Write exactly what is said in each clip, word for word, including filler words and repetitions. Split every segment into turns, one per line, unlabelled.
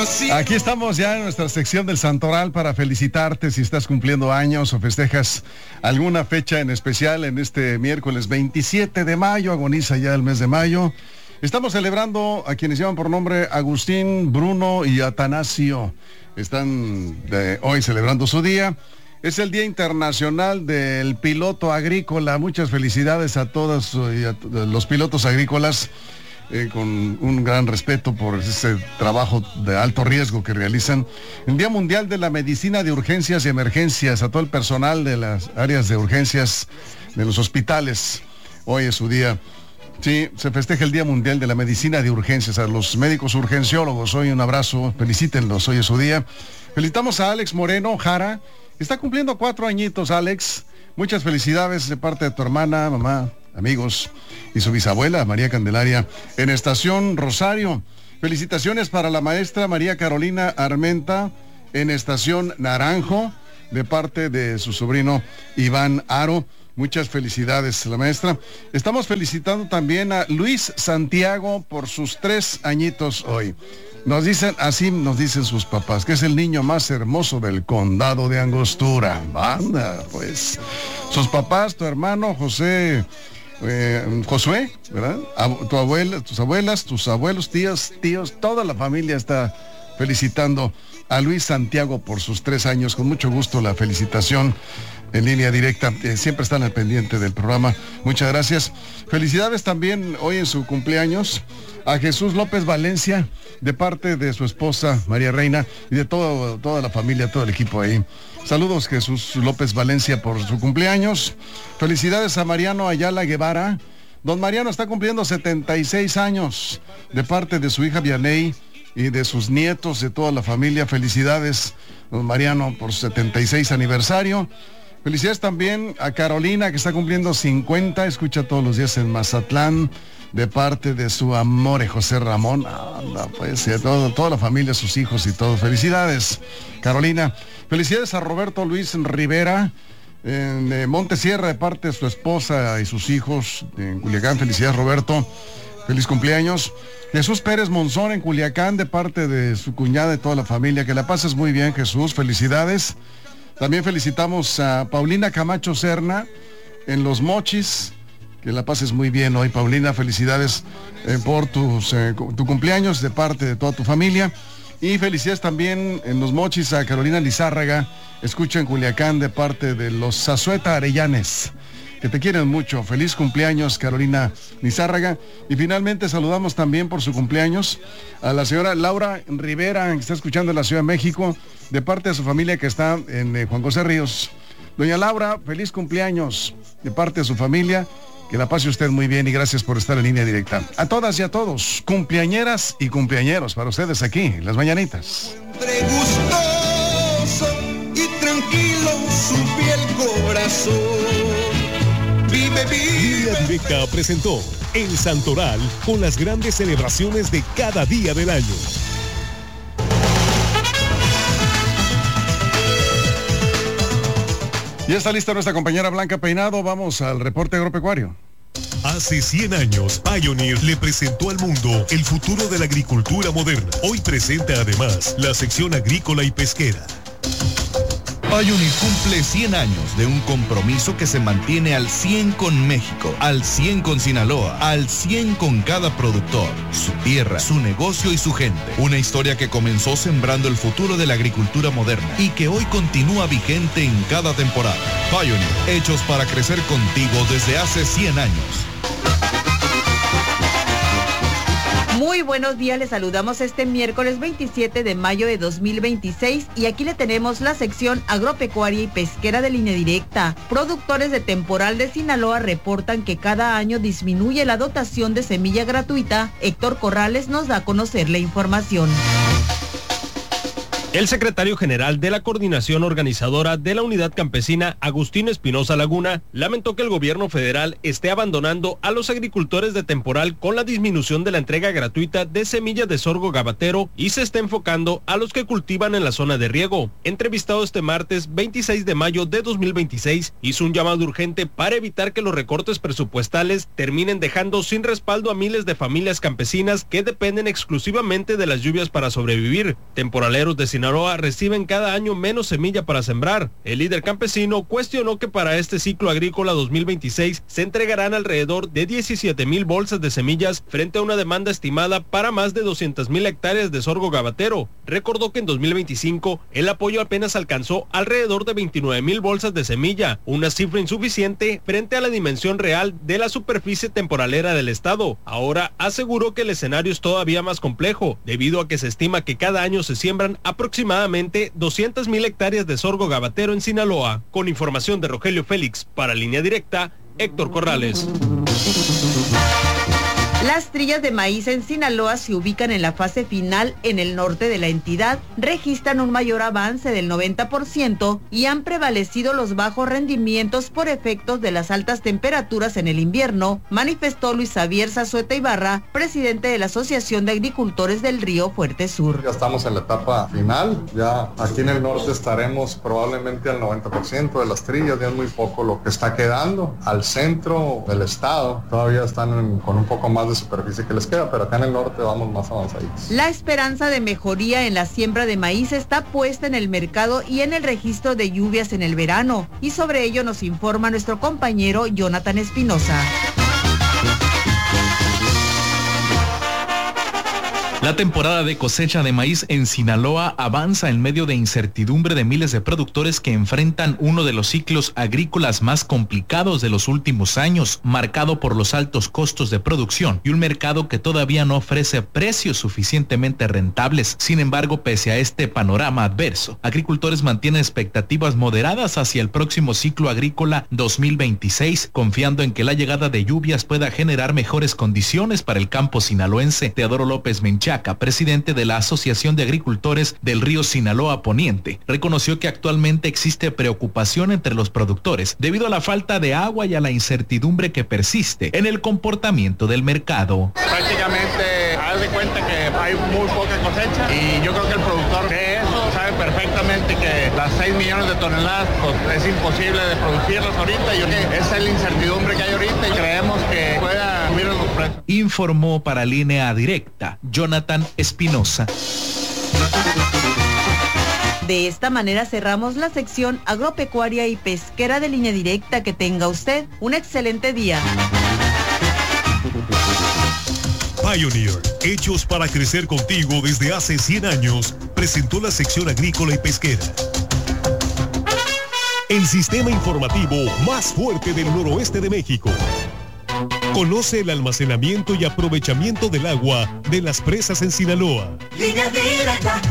Aquí estamos ya en nuestra sección del Santoral para felicitarte si estás cumpliendo años o festejas alguna fecha en especial en este miércoles veintisiete de mayo, agoniza ya el mes de mayo. Estamos celebrando a quienes llevan por nombre Agustín, Bruno y Atanasio. Están de hoy celebrando su día. Es el Día Internacional del Piloto Agrícola. Muchas felicidades a todos y a los pilotos agrícolas. Eh, con un gran respeto por ese trabajo de alto riesgo que realizan. El Día Mundial de la Medicina de Urgencias y Emergencias, a todo el personal de las áreas de urgencias de los hospitales. Hoy es su día. Sí, se festeja el Día Mundial de la Medicina de Urgencias. A los médicos urgenciólogos, hoy un abrazo, felicítenlos, hoy es su día. Felicitamos a Alex Moreno Jara. Está cumpliendo cuatro añitos, Alex. Muchas felicidades de parte de tu hermana, mamá, amigos y su bisabuela María Candelaria en Estación Rosario. Felicitaciones para la maestra María Carolina Armenta en Estación Naranjo de parte de su sobrino Iván Aro. Muchas felicidades, la maestra. Estamos felicitando también a Luis Santiago por sus tres añitos hoy. Nos dicen, así nos dicen sus papás, que es el niño más hermoso del condado de Angostura. Banda, pues. Sus papás, tu hermano José, eh, Josué, ¿verdad? A, tu abuela, tus abuelas, tus abuelos, tías, tíos, toda la familia está felicitando a Luis Santiago por sus tres años. Con mucho gusto la felicitación en línea directa. Eh, siempre están al pendiente del programa. Muchas gracias. Felicidades también hoy en su cumpleaños a Jesús López Valencia, de parte de su esposa María Reina y de todo, toda la familia, todo el equipo ahí. Saludos, Jesús López Valencia, por su cumpleaños. Felicidades a Mariano Ayala Guevara. Don Mariano está cumpliendo setenta y seis años, de parte de su hija Vianey y de sus nietos, de toda la familia. Felicidades, don Mariano, por su setenta y seis aniversario. Felicidades también a Carolina, que está cumpliendo cincuenta, escucha todos los días en Mazatlán, de parte de su amor, José Ramón. Anda, pues, y a todo, toda la familia, sus hijos y todos. Felicidades, Carolina. Felicidades a Roberto Luis Rivera, en eh, Montesierra, de parte de su esposa y sus hijos, en Culiacán. Felicidades, Roberto. Feliz cumpleaños. Jesús Pérez Monzón, en Culiacán, de parte de su cuñada y toda la familia. Que la pases muy bien, Jesús. Felicidades. También felicitamos a Paulina Camacho Serna, en Los Mochis. Que la pases muy bien hoy, Paulina. Felicidades eh, por tus, eh, tu cumpleaños de parte de toda tu familia. Y felicidades también en Los Mochis a Carolina Lizárraga. Escucha en Culiacán, de parte de los Zazueta Arellanes, que te quieren mucho. Feliz cumpleaños, Carolina Lizárraga. Y finalmente saludamos también por su cumpleaños a la señora Laura Rivera, que está escuchando en la Ciudad de México, de parte de su familia que está en eh, Juan José Ríos. Doña Laura, feliz cumpleaños de parte de su familia. Que la pase usted muy bien y gracias por estar en línea directa. A todas y a todos, cumpleañeras y cumpleañeros, para ustedes aquí, en Las Mañanitas.
Entre gustoso y tranquilo su piel corazón. Vive, vive.
Línea Directa presentó El Santoral con las grandes celebraciones de cada día del año.
Ya está lista nuestra compañera Blanca Peinado. Vamos al reporte agropecuario.
Hace cien años, Pioneer le presentó al mundo el futuro de la agricultura moderna. Hoy presenta además la sección agrícola y pesquera.
Pioneer cumple cien años de un compromiso que se mantiene al cien con México, al cien con Sinaloa, al cien con cada productor, su tierra, su negocio y su gente. Una historia que comenzó sembrando el futuro de la agricultura moderna y que hoy continúa vigente en cada temporada. Pioneer, hechos para crecer contigo desde hace cien años.
Muy buenos días, les saludamos este miércoles veintisiete de mayo de dos mil veintiséis y aquí le tenemos la sección agropecuaria y pesquera de Línea Directa. Productores de temporal de Sinaloa reportan que cada año disminuye la dotación de semilla gratuita. Héctor Corrales nos da a conocer la información.
El secretario general de la coordinación organizadora de la Unidad Campesina, Agustín Espinosa Laguna, lamentó que el gobierno federal esté abandonando a los agricultores de temporal con la disminución de la entrega gratuita de semillas de sorgo gabatero y se esté enfocando a los que cultivan en la zona de riego. Entrevistado este martes veintiséis de mayo de dos mil veintiséis, hizo un llamado urgente para evitar que los recortes presupuestales terminen dejando sin respaldo a miles de familias campesinas que dependen exclusivamente de las lluvias para sobrevivir. Temporaleros de Sinaloa reciben cada año menos semilla para sembrar. El líder campesino cuestionó que para este ciclo agrícola dos mil veintiséis se entregarán alrededor de diecisiete mil bolsas de semillas frente a una demanda estimada para más de doscientas mil hectáreas de sorgo gabatero. Recordó que en dos mil veinticinco el apoyo apenas alcanzó alrededor de veintinueve mil bolsas de semilla, una cifra insuficiente frente a la dimensión real de la superficie temporalera del estado. Ahora aseguró que el escenario es todavía más complejo, debido a que se estima que cada año se siembran aproximadamente aproximadamente doscientas mil hectáreas de sorgo gabatero en Sinaloa. Con información de Rogelio Félix para Línea Directa, Héctor Corrales.
Las trillas de maíz en Sinaloa se ubican en la fase final en el norte de la entidad, registran un mayor avance del noventa por ciento y han prevalecido los bajos rendimientos por efectos de las altas temperaturas en el invierno, manifestó Luis Javier Zazueta Ibarra, presidente de la Asociación de Agricultores del Río Fuerte Sur.
Ya estamos en la etapa final, ya aquí en el norte estaremos probablemente al noventa por ciento de las trillas, ya es muy poco lo que está quedando. Al centro del estado todavía están en, con un poco más de superficie que les queda, pero acá en el norte vamos más avanzaditos.
La esperanza de mejoría en la siembra de maíz está puesta en el mercado y en el registro de lluvias en el verano, y sobre ello nos informa nuestro compañero Jonathan Espinosa.
La temporada de cosecha de maíz en Sinaloa avanza en medio de incertidumbre de miles de productores que enfrentan uno de los ciclos agrícolas más complicados de los últimos años, marcado por los altos costos de producción y un mercado que todavía no ofrece precios suficientemente rentables. Sin embargo, pese a este panorama adverso, agricultores mantienen expectativas moderadas hacia el próximo ciclo agrícola dos mil veintiséis, confiando en que la llegada de lluvias pueda generar mejores condiciones para el campo sinaloense. Teodoro López Menchaca, presidente de la Asociación de Agricultores del Río Sinaloa Poniente, reconoció que actualmente existe preocupación entre los productores debido a la falta de agua y a la incertidumbre que persiste en el comportamiento del mercado.
Prácticamente, haz de cuenta que hay muy poca cosecha y yo creo que el productor de eso sabe perfectamente que las seis millones de toneladas pues, es imposible de producirlas ahorita. Yo creo que esa es la incertidumbre que hay ahorita y creemos que pueda subir los precios.
Informó para Línea Directa Jonathan Espinosa.
De esta manera cerramos la sección agropecuaria y pesquera de Línea Directa. Que tenga usted un excelente día.
Pioneer, hechos para crecer contigo desde hace cien años, presentó la sección agrícola y pesquera. El sistema informativo más fuerte del noroeste de México. Conoce el almacenamiento y aprovechamiento del agua de las presas en Sinaloa.
Línea Directa.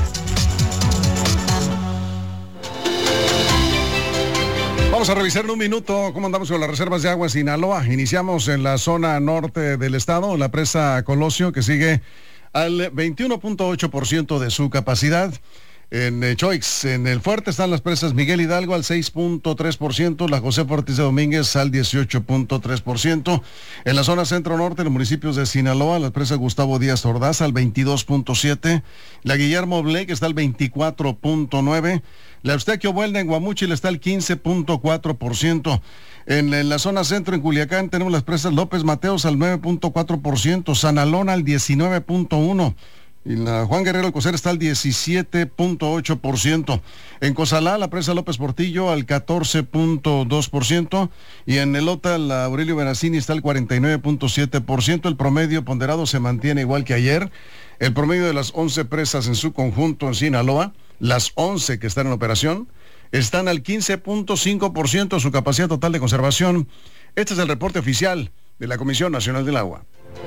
Vamos a revisar en un minuto cómo andamos con las reservas de agua en Sinaloa. Iniciamos en la zona norte del estado, la presa Colosio, que sigue al veintiuno punto ocho por ciento de su capacidad. En eh, Choix, en el fuerte, están las presas Miguel Hidalgo al seis punto tres por ciento, la José Ortiz de Domínguez al dieciocho punto tres por ciento. En la zona centro-norte, en los municipios de Sinaloa, la presa Gustavo Díaz Ordaz al veintidós punto siete, la Guillermo Blake está al veinticuatro punto nueve, la Eustaquio Buelna en Guamúchil está al quince punto cuatro por ciento. En, en la zona centro, en Culiacán, tenemos las presas López Mateos al nueve punto cuatro por ciento, Sanalón al diecinueve punto uno por ciento. Y la Juan Guerrero Alcocer está al diecisiete punto ocho por ciento. En Cozalá, la presa López Portillo al catorce punto dos por ciento. Y en Elota, la Aurelio Benacini está al cuarenta y nueve punto siete por ciento. El promedio ponderado se mantiene igual que ayer. El promedio de las once presas en su conjunto en Sinaloa, las once que están en operación, están al quince punto cinco por ciento de su capacidad total de conservación. Este es el reporte oficial de la Comisión Nacional del Agua.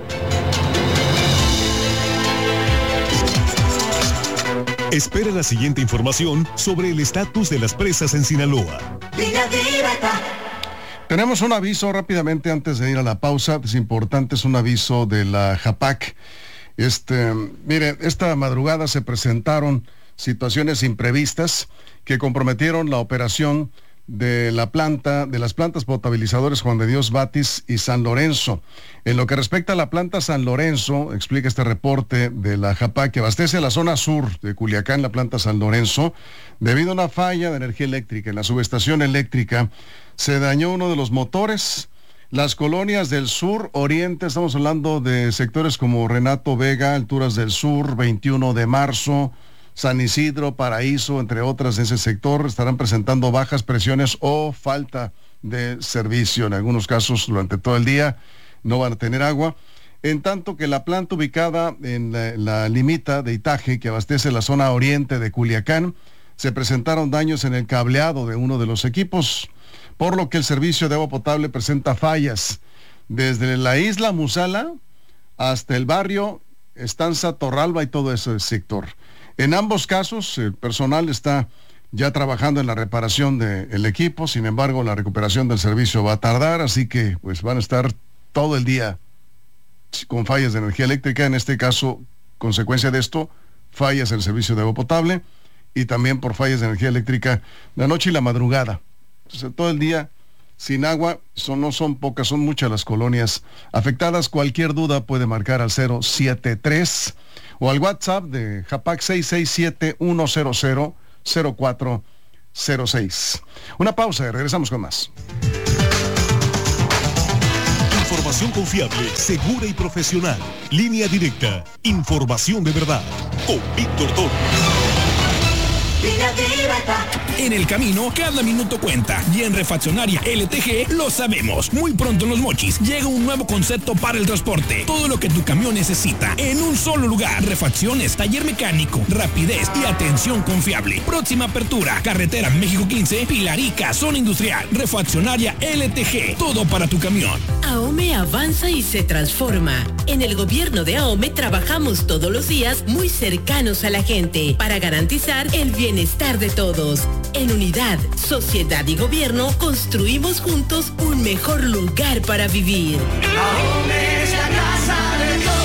Espera la siguiente información sobre el estatus de las presas en Sinaloa.
Línea Directa.
Tenemos un aviso rápidamente antes de ir a la pausa. Es importante, es un aviso de la JAPAC. Este, mire, esta madrugada se presentaron situaciones imprevistas que comprometieron la operación de la planta, de las plantas potabilizadores Juan de Dios Batis y San Lorenzo. En lo que respecta a la planta San Lorenzo, explica este reporte de la JAPAC que abastece a la zona sur de Culiacán, la planta San Lorenzo, debido a una falla de energía eléctrica. En la subestación eléctrica se dañó uno de los motores. Las colonias del sur oriente, estamos hablando de sectores como Renato Vega, Alturas del Sur, veintiuno de marzo, San Isidro, Paraíso, entre otras de ese sector, estarán presentando bajas presiones o falta de servicio. En algunos casos, durante todo el día, no van a tener agua. En tanto que la planta ubicada en la, la limita de Itaje, que abastece la zona oriente de Culiacán, se presentaron daños en el cableado de uno de los equipos, por lo que el servicio de agua potable presenta fallas. Desde la isla Musala hasta el barrio Estanza Torralba y todo ese sector. En ambos casos, el personal está ya trabajando en la reparación del equipo, sin embargo, la recuperación del servicio va a tardar, así que pues van a estar todo el día con fallas de energía eléctrica, en este caso, consecuencia de esto, fallas en el servicio de agua potable y también por fallas de energía eléctrica la noche y la madrugada. Entonces, todo el día sin agua, son, no son pocas, son muchas las colonias afectadas. Cualquier duda puede marcar al cero siete tres o al WhatsApp de JAPAC seis seis siete, uno cero cero, cero cuatro cero seis. Una pausa y regresamos con más.
Información confiable, segura y profesional. Línea directa. Información de verdad. Con Víctor Toro.
En el camino, cada minuto cuenta. Y en Refaccionaria L T G lo sabemos. Muy pronto en Los Mochis llega un nuevo concepto para el transporte. Todo lo que tu camión necesita en un solo lugar. Refacciones, taller mecánico, rapidez y atención confiable. Próxima apertura, carretera México quince, Pilarica, zona industrial. Refaccionaria L T G. Todo para tu camión.
AOME avanza y se transforma. En el gobierno de AOME trabajamos todos los días muy cercanos a la gente para garantizar el bienestar de todos. En unidad, sociedad y gobierno construimos juntos un mejor lugar para vivir.
AOME es la casa de todos.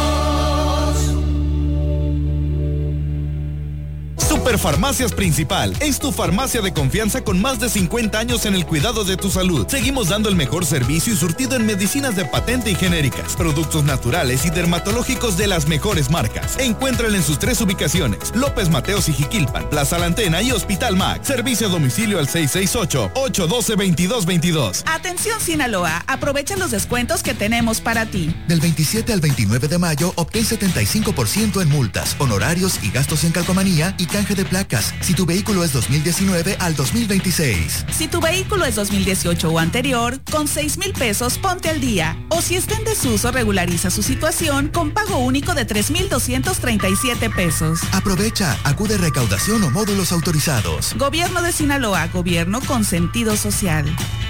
Superfarmacias Principal es tu farmacia de confianza con más de cincuenta años en el cuidado de tu salud. Seguimos dando el mejor servicio y surtido en medicinas de patente y genéricas, productos naturales y dermatológicos de las mejores marcas. Encuéntrala en sus tres ubicaciones: López Mateos y Jiquilpan, Plaza La Antena y Hospital Max. Servicio a domicilio al seis seis ocho, ocho uno dos, dos dos dos dos.
Atención Sinaloa, aprovecha los descuentos que tenemos para ti.
Del veintisiete al veintinueve de mayo, obtén setenta y cinco por ciento en multas, honorarios y gastos en calcomanía y canje de placas, si tu vehículo es dos mil diecinueve al dos mil veintiséis.
Si tu vehículo es dos mil dieciocho o anterior, con seis mil pesos ponte al día. O si está en desuso, regulariza su situación con pago único de tres mil doscientos treinta y siete pesos.
Aprovecha, acude a recaudación o módulos autorizados.
Gobierno de Sinaloa, gobierno con sentido social.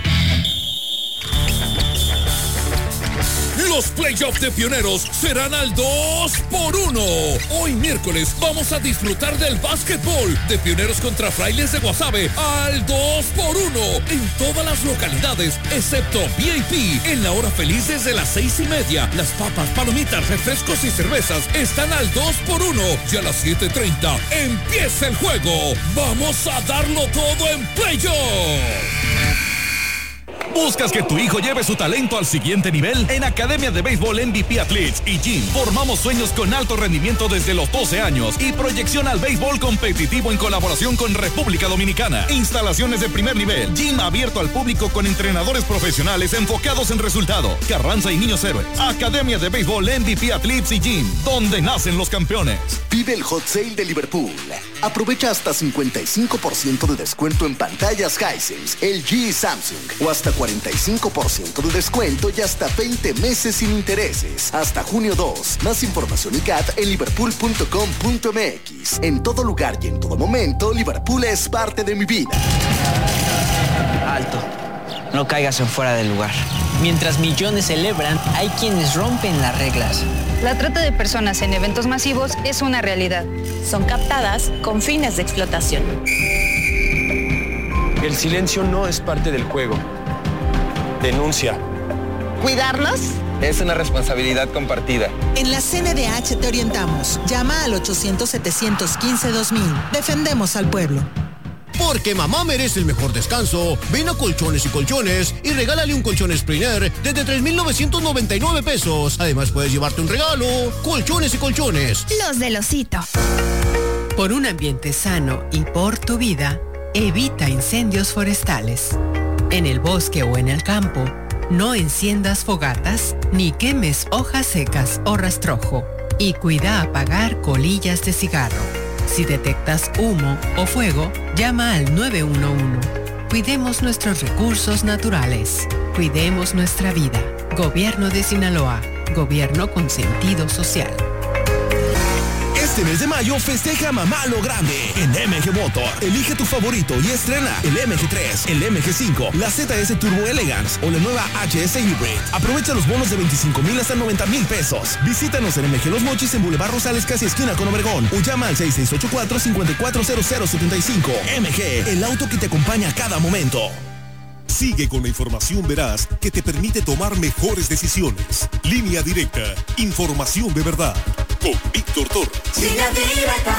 Los playoffs de Pioneros serán al dos por uno. Hoy miércoles vamos a disfrutar del básquetbol de Pioneros contra Frailes de Guasave al dos por uno en todas las localidades, excepto V I P. En la hora feliz desde las seis y media, las papas, palomitas, refrescos y cervezas están al dos por uno. Y a las siete treinta empieza el juego. Vamos a darlo todo en playoffs.
¿Buscas que tu hijo lleve su talento al siguiente nivel? En Academia de Béisbol M V P Athletes y Gym formamos sueños con alto rendimiento desde los doce años y proyección al béisbol competitivo en colaboración con República Dominicana. Instalaciones de primer nivel, gym abierto al público con entrenadores profesionales enfocados en resultado. Carranza y Niños Héroes. Academia de Béisbol M V P Athletes y Gym, donde nacen los campeones.
Vive el Hot Sale de Liverpool. Aprovecha hasta cincuenta y cinco por ciento de descuento en pantallas Hisense, L G y Samsung, o hasta cuarenta y cinco por ciento de descuento y hasta veinte meses sin intereses. Hasta junio dos. Más información y C A T en liverpool punto com punto m x. En todo lugar y en todo momento, Liverpool es parte de mi vida.
Alto. No caigas en fuera del lugar. Mientras millones celebran, hay quienes rompen las reglas.
La trata de personas en eventos masivos es una realidad.
Son captadas con fines de explotación.
El silencio no es parte del juego. Denuncia.
Cuidarnos
Es una responsabilidad compartida.
En la C N D H te orientamos. Llama al ochocientos, setecientos quince, dos mil. Defendemos al pueblo.
Porque mamá merece el mejor descanso, ven a Colchones y Colchones y regálale un colchón Springer desde tres mil novecientos noventa y nueve pesos. Además puedes llevarte un regalo. Colchones y Colchones.
Los del Osito.
Por un ambiente sano y por tu vida, evita incendios forestales. En el bosque o en el campo, no enciendas fogatas ni quemes hojas secas o rastrojo. Y cuida apagar colillas de cigarro. Si detectas humo o fuego, llama al nueve uno uno. Cuidemos nuestros recursos naturales. Cuidemos nuestra vida. Gobierno de Sinaloa. Gobierno con sentido social.
Este mes de mayo festeja mamá lo grande en M G Motor. Elige tu favorito y estrena el M G tres, el M G cinco, la Z S Turbo Elegance o la nueva H S Hybrid. Aprovecha los bonos de veinticinco mil hasta noventa mil pesos. Visítanos en M G Los Mochis en Boulevard Rosales, casi esquina con Obregón, o llama al seis seis ocho cuatro, cinco cuatro cero cero siete cinco. M G, el auto que te acompaña a cada momento.
Sigue con la información veraz que te permite tomar mejores decisiones. Línea Directa, información de verdad. Con Víctor Torres.
Línea Directa.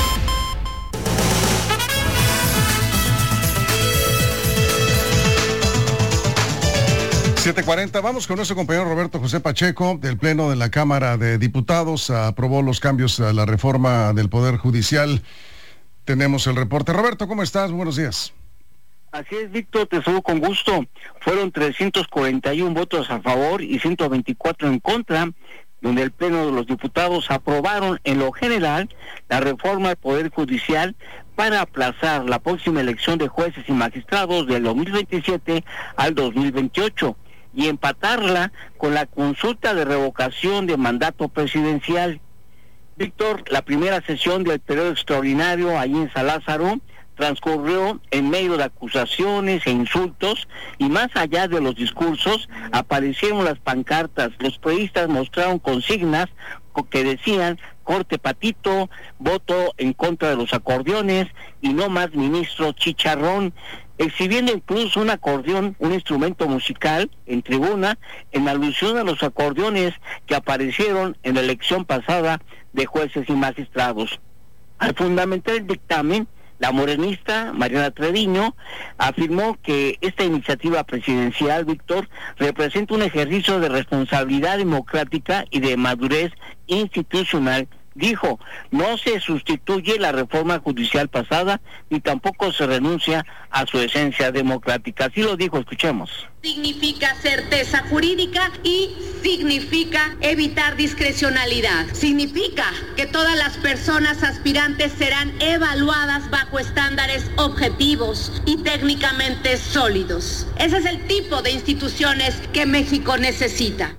siete cuarenta, vamos con nuestro compañero Roberto José Pacheco, del Pleno de la Cámara de Diputados. Aprobó los cambios a la reforma del Poder Judicial. Tenemos el reporte. Roberto, ¿cómo estás? Buenos días.
Así es, Víctor, te saludo con gusto. Fueron trescientos cuarenta y uno votos a favor y ciento veinticuatro en contra, donde el Pleno de los Diputados aprobaron en lo general la reforma del Poder Judicial para aplazar la próxima elección de jueces y magistrados del dos mil veintisiete al dos mil veintiocho y empatarla con la consulta de revocación de mandato presidencial. Víctor, la primera sesión del periodo extraordinario allí en San Lázaro transcurrió en medio de acusaciones e insultos, y más allá de los discursos aparecieron las pancartas. Los periodistas mostraron consignas que decían corte patito, voto en contra de los acordeones y no más ministro chicharrón, exhibiendo incluso un acordeón, un instrumento musical en tribuna, en alusión a los acordeones que aparecieron en la elección pasada de jueces y magistrados. Al fundamentar el dictamen, la morenista Mariana Treviño afirmó que esta iniciativa presidencial, Víctor, representa un ejercicio de responsabilidad democrática y de madurez institucional. Dijo, no se sustituye la reforma judicial pasada ni tampoco se renuncia a su esencia democrática. Así lo dijo, escuchemos.
Significa certeza jurídica y significa evitar discrecionalidad. Significa que todas las personas aspirantes serán evaluadas bajo estándares objetivos y técnicamente sólidos. Ese es el tipo de instituciones que México necesita.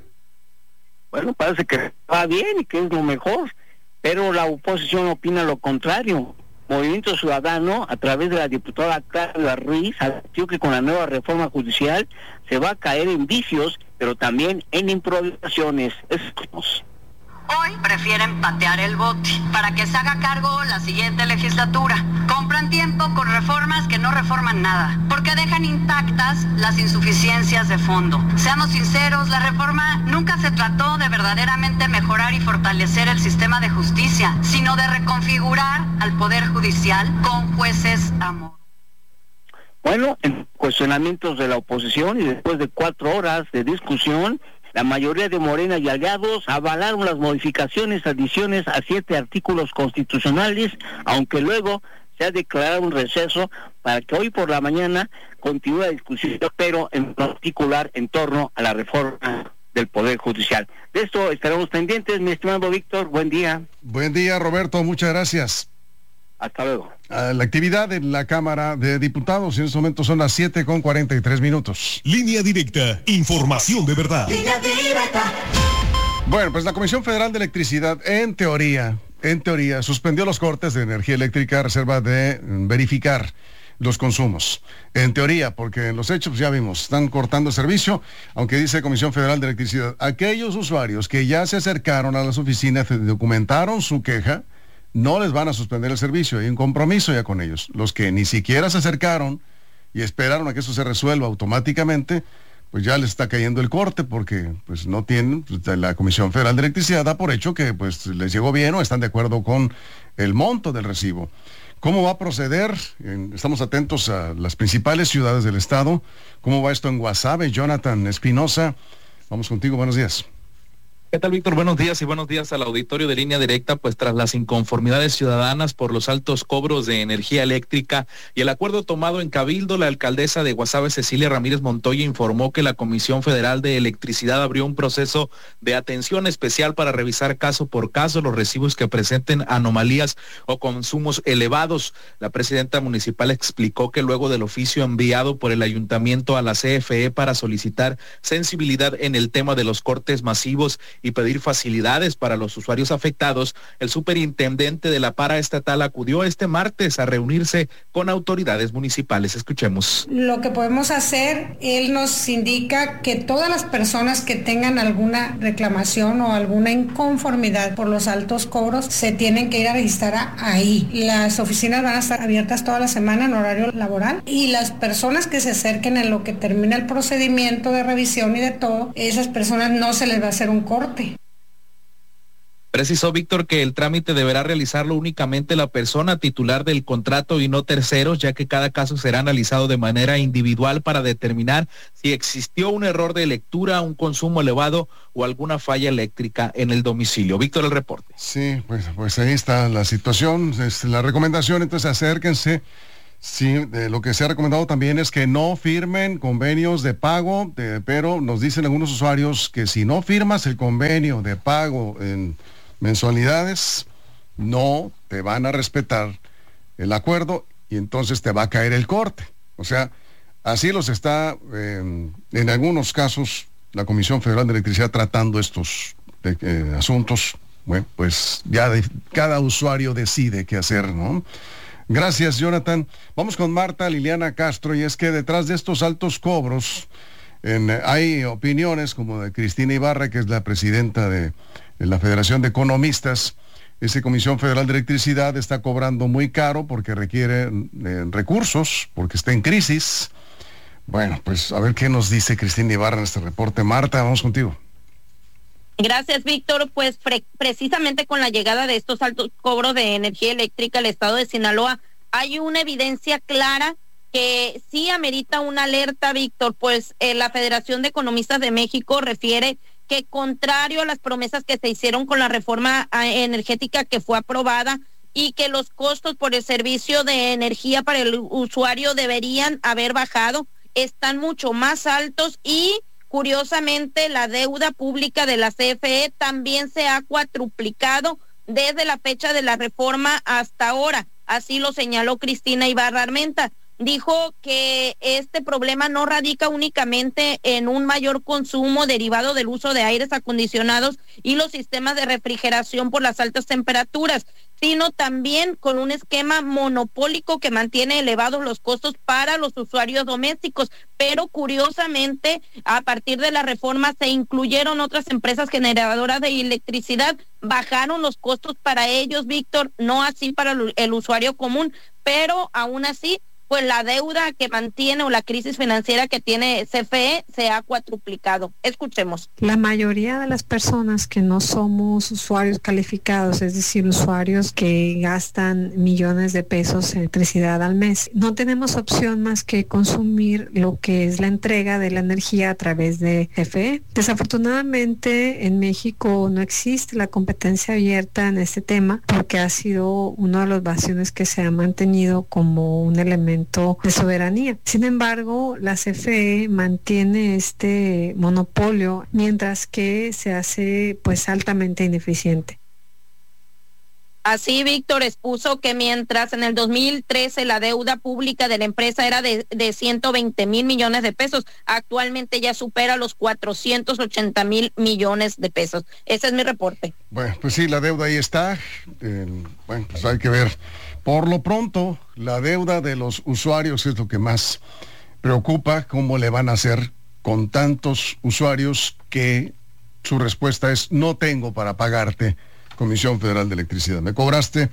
Bueno, parece que va bien y que es lo mejor, pero la oposición opina lo contrario. Movimiento Ciudadano, a través de la diputada Carla Ruiz, advirtió que con la nueva reforma judicial se va a caer en vicios, pero también en improvisaciones. Escuchemos.
Hoy prefieren patear el bote para que se haga cargo la siguiente legislatura. Compran tiempo con reformas que no reforman nada, porque dejan intactas las insuficiencias de fondo. Seamos sinceros, la reforma nunca se trató de verdaderamente mejorar y fortalecer el sistema de justicia, sino de reconfigurar al Poder Judicial con jueces a modo.
Bueno, en cuestionamientos de la oposición y después de cuatro horas de discusión, la mayoría de Morena y aliados avalaron las modificaciones, adiciones a siete artículos constitucionales, aunque luego se ha declarado un receso para que hoy por la mañana continúe la discusión, pero en particular en torno a la reforma del Poder Judicial. De esto estaremos pendientes, mi estimado Víctor. Buen día.
Buen día, Roberto. Muchas gracias.
Hasta luego.
La actividad en la Cámara de Diputados en este momento son las siete con cuarenta y tres minutos.
Línea Directa, información de verdad.
Línea Directa.
Bueno, pues la Comisión Federal de Electricidad, en teoría, en teoría, suspendió los cortes de energía eléctrica a reserva de verificar los consumos. En teoría, porque en los hechos pues ya vimos, están cortando el servicio, aunque dice Comisión Federal de Electricidad, aquellos usuarios que ya se acercaron a las oficinas y documentaron su queja, no les van a suspender el servicio, hay un compromiso ya con ellos. Los que ni siquiera se acercaron y esperaron a que eso se resuelva automáticamente, pues ya les está cayendo el corte porque pues no tienen, pues, la Comisión Federal de Electricidad da por hecho que pues les llegó bien o están de acuerdo con el monto del recibo. ¿Cómo va a proceder? Estamos atentos a las principales ciudades del estado. ¿Cómo va esto en Guasave? Jonathan Espinosa, vamos contigo, buenos días.
¿Qué tal, Víctor? Buenos días y buenos días al auditorio de Línea Directa. Pues tras las inconformidades ciudadanas por los altos cobros de energía eléctrica y el acuerdo tomado en Cabildo, la alcaldesa de Guasave, Cecilia Ramírez Montoya, informó que la Comisión Federal de Electricidad abrió un proceso de atención especial para revisar caso por caso los recibos que presenten anomalías o consumos elevados. La presidenta municipal explicó que luego del oficio enviado por el ayuntamiento a la C F E para solicitar sensibilidad en el tema de los cortes masivos y pedir facilidades para los usuarios afectados, el superintendente de la paraestatal acudió este martes a reunirse con autoridades municipales. Escuchemos.
Lo que podemos hacer, él nos indica que todas las personas que tengan alguna reclamación o alguna inconformidad por los altos cobros se tienen que ir a registrar ahí. Las oficinas van a estar abiertas toda la semana en horario laboral y las personas que se acerquen en lo que termina el procedimiento de revisión y de todo, esas personas no se les va a hacer un corte.
Precisó Víctor que el trámite deberá realizarlo únicamente la persona titular del contrato y no terceros, ya que cada caso será analizado de manera individual para determinar si existió un error de lectura, un consumo elevado o alguna falla eléctrica en el domicilio. Víctor, el reporte.
Sí, pues, pues ahí está la situación, es la recomendación, entonces acérquense. Sí, de lo que se ha recomendado también es que no firmen convenios de pago, de, pero nos dicen algunos usuarios que si no firmas el convenio de pago en mensualidades, no te van a respetar el acuerdo y entonces te va a caer el corte. O sea, así los está, eh, en algunos casos, la Comisión Federal de Electricidad tratando estos eh, asuntos. Bueno, pues ya de, cada usuario decide qué hacer, ¿no? Gracias, Jonathan. Vamos con Marta Liliana Castro, y es que detrás de estos altos cobros en, hay opiniones como de Cristina Ibarra, que es la presidenta de, de la Federación de Economistas. Esa Comisión Federal de Electricidad está cobrando muy caro porque requiere eh, recursos, porque está en crisis. Bueno, pues a ver qué nos dice Cristina Ibarra en este reporte. Marta, vamos contigo.
Gracias, Víctor. Pues pre- precisamente con la llegada de estos altos cobros de energía eléctrica al estado de Sinaloa, hay una evidencia clara que sí amerita una alerta, Víctor, pues eh, la Federación de Economistas de México refiere que contrario a las promesas que se hicieron con la reforma energética que fue aprobada y que los costos por el servicio de energía para el usuario deberían haber bajado, están mucho más altos y curiosamente, la deuda pública de la C F E también se ha cuatruplicado desde la fecha de la reforma hasta ahora. Así lo señaló Cristina Ibarra Armenta. Dijo que este problema no radica únicamente en un mayor consumo derivado del uso de aires acondicionados y los sistemas de refrigeración por las altas temperaturas, sino también con un esquema monopólico que mantiene elevados los costos para los usuarios domésticos. Pero curiosamente, a partir de la reforma se incluyeron otras empresas generadoras de electricidad, bajaron los costos para ellos, Víctor, no así para el usuario común, pero aún así, pues la deuda que mantiene o la crisis financiera que tiene C F E se ha cuatruplicado. Escuchemos.
La mayoría de las personas que no somos usuarios calificados, es decir, usuarios que gastan millones de pesos en electricidad al mes, no tenemos opción más que consumir lo que es la entrega de la energía a través de C F E. Desafortunadamente en México no existe la competencia abierta en este tema porque ha sido uno de los bastiones que se ha mantenido como un elemento de soberanía. Sin embargo, la C F E mantiene este monopolio mientras que se hace pues altamente ineficiente.
Así, Víctor expuso que mientras en el dos mil trece la deuda pública de la empresa era de, de ciento veinte mil millones de pesos, actualmente ya supera los cuatrocientos ochenta mil millones de pesos. Ese es mi reporte.
Bueno, pues sí, la deuda ahí está. Eh, bueno, pues hay que ver. Por lo pronto, la deuda de los usuarios es lo que más preocupa, cómo le van a hacer con tantos usuarios que su respuesta es no tengo para pagarte, Comisión Federal de Electricidad. Me cobraste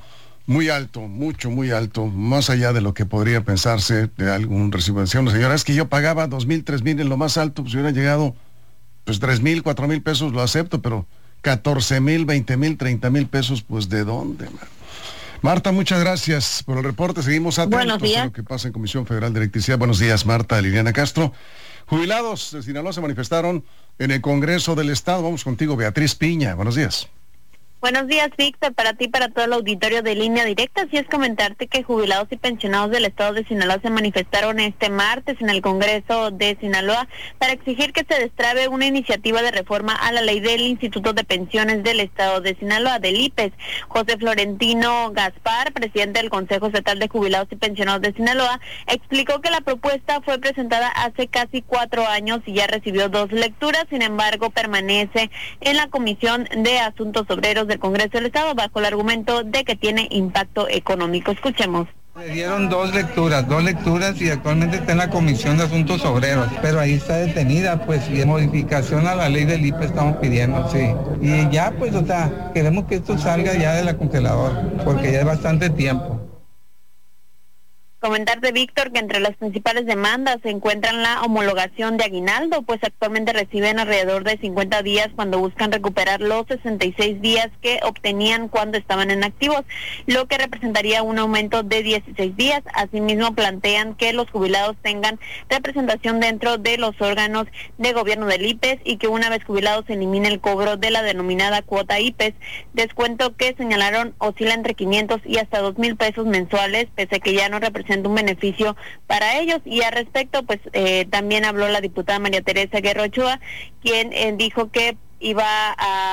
muy alto, mucho, muy alto, más allá de lo que podría pensarse de algún recibo. Decía una señora, es que yo pagaba dos mil, tres mil en lo más alto, pues si hubiera llegado, pues tres mil, cuatro mil pesos lo acepto, pero catorce mil, veinte mil, treinta mil pesos, pues ¿de dónde, man? Marta, muchas gracias por el reporte. Seguimos atentos a lo que pasa en Comisión Federal de Electricidad. Buenos días, Marta. Liliana Castro. Jubilados de Sinaloa se manifestaron en el Congreso del Estado. Vamos contigo, Beatriz Piña. Buenos días.
Buenos días, Víctor, para ti, para todo el auditorio de Línea Directa. Así es, comentarte que jubilados y pensionados del estado de Sinaloa se manifestaron este martes en el Congreso de Sinaloa para exigir que se destrabe una iniciativa de reforma a la ley del Instituto de Pensiones del estado de Sinaloa, del I P E S. José Florentino Gaspar, presidente del Consejo Estatal de Jubilados y Pensionados de Sinaloa, explicó que la propuesta fue presentada hace casi cuatro años y ya recibió dos lecturas. Sin embargo, permanece en la Comisión de Asuntos Obreros del Congreso del Estado bajo el argumento de que tiene impacto económico. Escuchemos.
Le dieron dos lecturas, dos lecturas y actualmente está en la Comisión de Asuntos Obreros, pero ahí está detenida, pues, y modificación a la ley del I P E estamos pidiendo, sí. Y ya, pues, o sea, queremos que esto salga ya de la congeladora, porque ya es bastante tiempo.
Comentarte, Víctor, que entre las principales demandas se encuentran la homologación de aguinaldo, pues actualmente reciben alrededor de cincuenta días cuando buscan recuperar los sesenta y seis días que obtenían cuando estaban en activos, lo que representaría un aumento de dieciséis días. Asimismo, plantean que los jubilados tengan representación dentro de los órganos de gobierno del I P E S y que una vez jubilados se elimine el cobro de la denominada cuota I P E S, descuento que señalaron oscila entre quinientos y hasta dos mil pesos mensuales, pese a que ya no representa un beneficio para ellos. Y al respecto, pues eh, también habló la diputada María Teresa Guerra Ochoa, quien eh, dijo que iba a